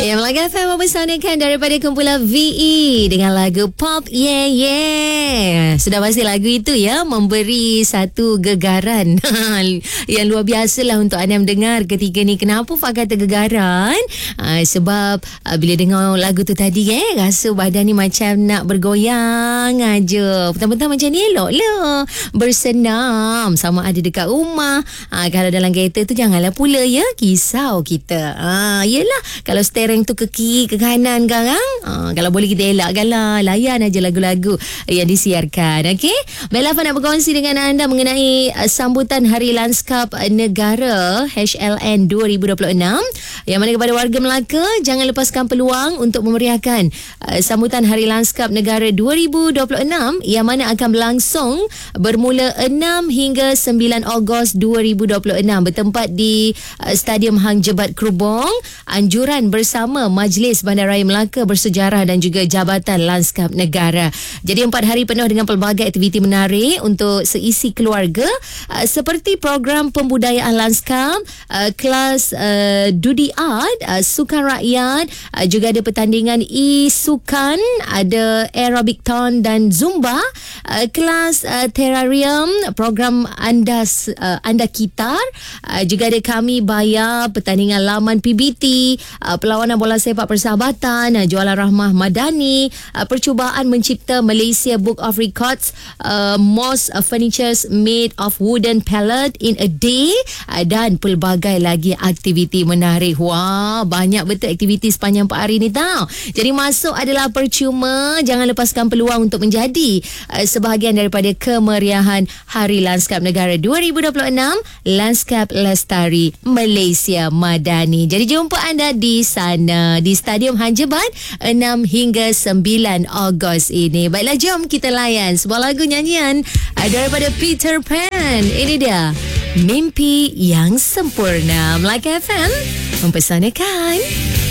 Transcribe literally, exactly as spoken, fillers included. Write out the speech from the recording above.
Ya, Melaka F M mempersanakan daripada kumpulan V E dengan lagu Pop Yeah Yeah. Sudah pasti lagu itu ya memberi satu gegaran yang luar biasa lah untuk anda mendengar ketika ni. Kenapa Fak kata gegaran? Uh, sebab uh, bila dengar lagu tu tadi eh, rasa badan ni macam nak bergoyang aja. Petang-petang macam ni elok lah bersenam, sama ada dekat rumah. Uh, kalau dalam kereta tu janganlah pula ya kisau kita. Uh, yelah kalau steering tu ke kiri ke kanan kan, uh, kalau boleh kita elakkan lah, layan aja lagu-lagu yang disiarkan. Okey, Bella nak berkongsi dengan anda mengenai uh, sambutan Hari Lanskap Negara H L N dua ribu dua puluh enam, yang mana kepada warga Melaka jangan lepaskan peluang untuk memeriahkan uh, sambutan Hari Lanskap Negara dua ribu dua puluh enam yang mana akan berlangsung bermula enam hingga sembilan Ogos dua ribu dua puluh enam bertempat di uh, Stadium Hang Jebat Krubong. Anjuran bersama Majlis Bandaraya Melaka Bersejarah dan juga Jabatan Lanskap Negara. Jadi empat hari penuh dengan pelbagai aktiviti menarik untuk seisi keluarga, uh, seperti program pembudayaan lanskap, uh, kelas uh, Dudi Art, uh, Sukan Rakyat, uh, juga ada pertandingan e-sukan, ada aerobic ton dan zumba, uh, kelas uh, terrarium, program anda uh, anda kitar, uh, juga ada kami bayar, pertandingan laman P B T, uh, perlawanan bola sepak persahabatan, uh, jualan rahmah madani, uh, percubaan mencipta Malaysia Book of Records, uh, most uh, furnitures made of wooden pallet in a day, uh, dan pelbagai lagi aktiviti menarik. Wah, banyak betul aktiviti sepanjang empat hari ni tau. Jadi masuk adalah percuma, jangan lepaskan peluang untuk menjadi uh, sebahagian daripada kemeriahan Hari Lanskap Negara dua ribu dua puluh enam Lanskap Lestari Malaysia Madani. Jadi jumpa anda di sana di Stadium Hang Jebat enam hingga sembilan Ogos ini. Baiklah, jom kita layan sebuah lagu nyanyian daripada Peter Pan. Ini dia Mimpi Yang Sempurna. Melaka F M mempersanakan.